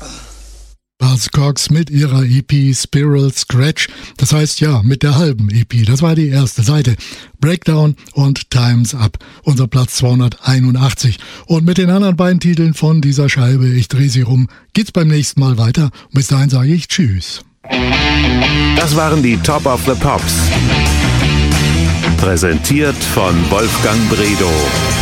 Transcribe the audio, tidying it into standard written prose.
Buzzcocks mit ihrer EP Spiral Scratch, das heißt ja, mit der halben EP, das war die erste Seite. Breakdown und Time's Up, unser Platz 281. Und mit den anderen beiden Titeln von dieser Scheibe, ich drehe sie rum, geht's beim nächsten Mal weiter. Bis dahin sage ich Tschüss. Das waren die Top of the Pops. Präsentiert von Wolfgang Bredow.